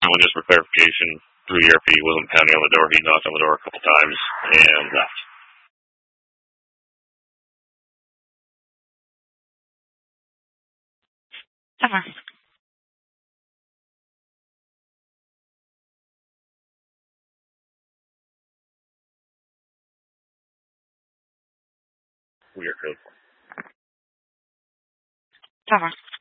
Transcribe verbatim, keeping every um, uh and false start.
someone just for clarification through E R P. He wasn't pounding on the door. He knocked on the door a couple times and left. Summer. We are code. Summer.